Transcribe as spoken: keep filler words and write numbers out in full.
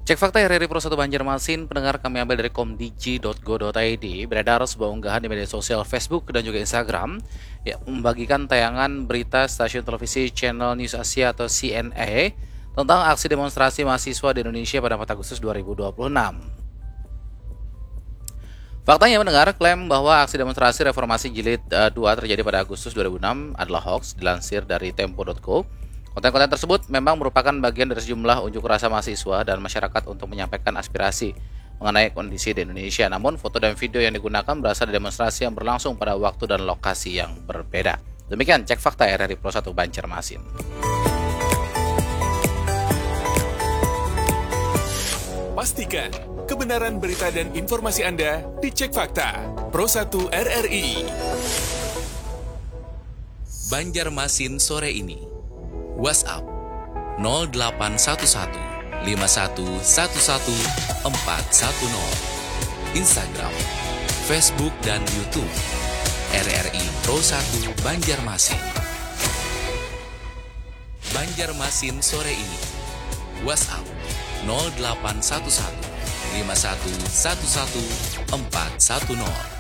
Cek fakta R R I Pro satu Banjarmasin, pendengar kami ambil dari komdigi titik go titik i d. Beredar sebuah unggahan di media sosial Facebook dan juga Instagram yang membagikan tayangan berita stasiun televisi Channel News Asia atau C N A tentang aksi demonstrasi mahasiswa di Indonesia pada empat Agustus dua ribu dua puluh enam. Faktanya mendengar klaim bahwa aksi demonstrasi reformasi jilid uh, dua terjadi pada Agustus dua ribu enam adalah hoax, dilansir dari tempo titik co. Konten-konten tersebut memang merupakan bagian dari sejumlah unjuk rasa mahasiswa dan masyarakat untuk menyampaikan aspirasi mengenai kondisi di Indonesia. Namun foto dan video yang digunakan berasal dari demonstrasi yang berlangsung pada waktu dan lokasi yang berbeda. Demikian cek fakta R R I Pro satu Banjarmasin. Pastikan kebenaran berita dan informasi Anda dicek fakta. Pro satu R R I. Banjarmasin sore ini. WhatsApp nol delapan satu satu lima satu satu satu empat satu nol. Instagram, Facebook, dan YouTube R R I Pro satu Banjarmasin. Banjarmasin sore ini. WhatsApp nol delapan satu satu lima satu satu satu empat satu nol.